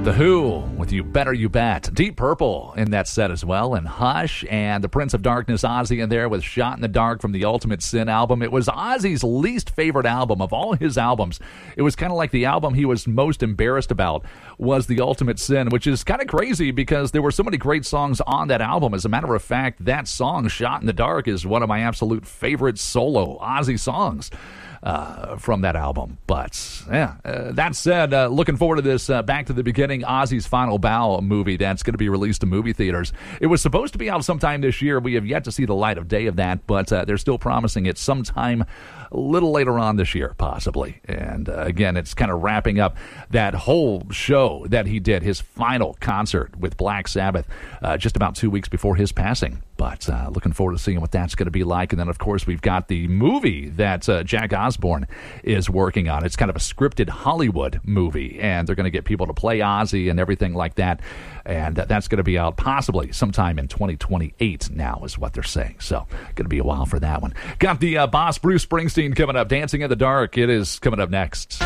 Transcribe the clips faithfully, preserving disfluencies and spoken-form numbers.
The Who with You Better You Bet. Deep Purple in that set as well, and Hush, and the Prince of Darkness, Ozzy, in there with Shot in the Dark from the Ultimate Sin album. It was Ozzy's least favorite album of all his albums. It was kind of like the album he was most embarrassed about was the Ultimate Sin, which is kind of crazy because there were so many great songs on that album. As a matter of fact, that song, Shot in the Dark, is one of my absolute favorite solo Ozzy songs. Uh, from that album. But, yeah, uh, that said, uh, looking forward to this uh, Back to the Beginning, Ozzy's Final Bow movie that's going to be released to movie theaters. It was supposed to be out sometime this year. We have yet to see the light of day of that, but uh, they're still promising it sometime a little later on this year, possibly. And, uh, again, it's kind of wrapping up that whole show that he did, his final concert with Black Sabbath, uh, just about two weeks before his passing. But uh, looking forward to seeing what that's going to be like. And then, of course, we've got the movie that uh, Jack Osbourne is working on. It's kind of a scripted Hollywood movie, and they're going to get people to play Ozzy and everything like that. And uh, that's going to be out possibly sometime in twenty twenty-eight now is what they're saying. So going to be a while for that one. Got the uh, boss Bruce Springsteen coming up. Dancing in the Dark. It is coming up next.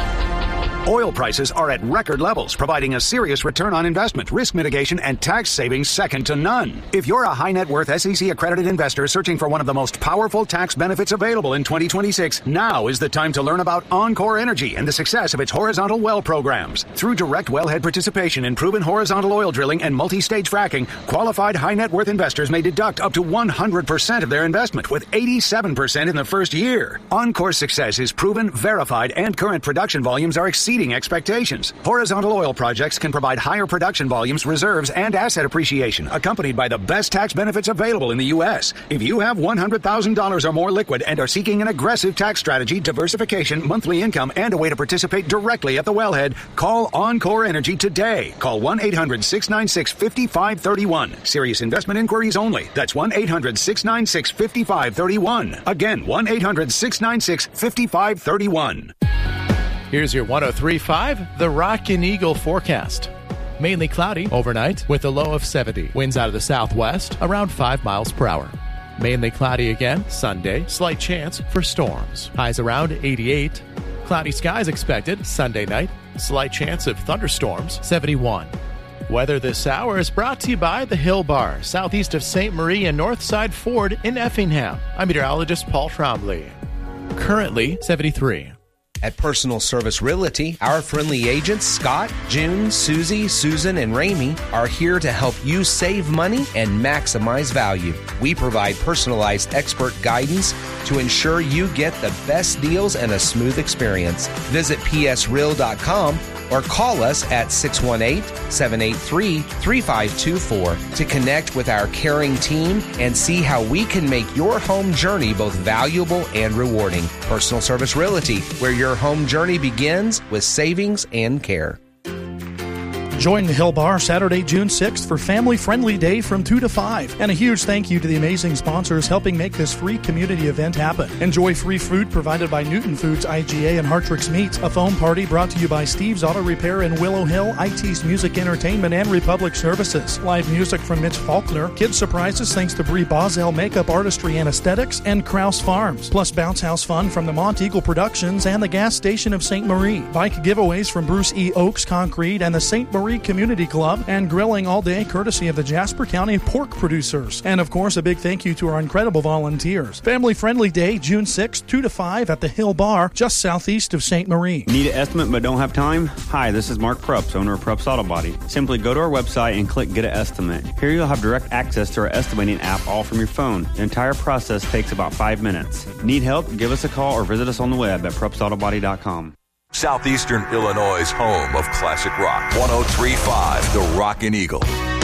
Oil prices are at record levels, providing a serious return on investment, risk mitigation, and tax savings second to none. If you're a high net worth S E C accredited investor searching for one of the most powerful tax benefits available in twenty twenty-six, now is the time to learn about Encore Energy and the success of its horizontal well programs. Through direct wellhead participation in proven horizontal oil drilling and multi-stage fracking, qualified high net worth investors may deduct up to one hundred percent of their investment, with eighty-seven percent in the first year. Encore's success is proven, verified, and current production volumes are exceeding expectations. Horizontal oil projects can provide higher production volumes, reserves, and asset appreciation, accompanied by the best tax benefits available in the U S. If you have one hundred thousand dollars or more liquid and are seeking an aggressive tax strategy, diversification, monthly income, and a way to participate directly at the wellhead, call Encore Energy today. Call one eight hundred six nine six five five three one. Serious investment inquiries only. That's one eight hundred six nine six five five three one. Again, one eight hundred six nine six five five three one. Here's your one oh three point five, The Rockin' Eagle forecast. Mainly cloudy overnight with a low of seventy. Winds out of the southwest around five miles per hour. Mainly cloudy again Sunday. Slight chance for storms. Highs around eighty-eight. Cloudy skies expected Sunday night. Slight chance of thunderstorms, seventy-one. Weather this hour is brought to you by the Hill Bar, southeast of Saint Marie and Northside Ford in Effingham. I'm meteorologist Paul Trombley. Currently seventy-three. At Personal Service Realty, our friendly agents, Scott, June, Susie, Susan, and Ramey, are here to help you save money and maximize value. We provide personalized expert guidance to ensure you get the best deals and a smooth experience. Visit p s real dot com or call us at six one eight, seven eight three, three five two four to connect with our caring team and see how we can make your home journey both valuable and rewarding. Personal Service Realty, where your home journey begins with savings and care. Join the Hill Bar Saturday, June sixth for Family Friendly Day from two to five. And a huge thank you to the amazing sponsors helping make this free community event happen. Enjoy free food provided by Newton Foods, I G A, and Hartrix Meats. A foam party brought to you by Steve's Auto Repair in Willow Hill, I T's Music Entertainment, and Republic Services. Live music from Mitch Faulkner. Kids surprises thanks to Brie Boswell Makeup Artistry and Aesthetics and Krause Farms. Plus bounce house fun from the Mont Eagle Productions and the gas station of Saint Marie. Bike giveaways from Bruce E. Oaks Concrete and the Saint Marie Community Club, and grilling all day courtesy of the Jasper County pork producers. And of course, a big thank you to our incredible volunteers. Family Friendly Day, June sixth, two to five at the Hill Bar, just southeast of Saint Marie. Need an estimate but don't have time? Hi, this is Mark Prups, owner of Prups Auto Body. Simply go to our website and click Get an Estimate. Here you'll have direct access to our estimating app all from your phone. The entire process takes about five minutes. Need help? Give us a call or visit us on the web at prups auto body dot com. Southeastern Illinois' home of classic rock. one oh three point five, The Rockin' Eagle.